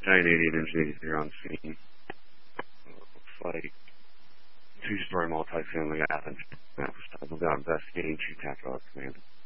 988 Engine 83 on scene. Looks like two-story multifamily Athens. We've got investigating Chief Tactical Command.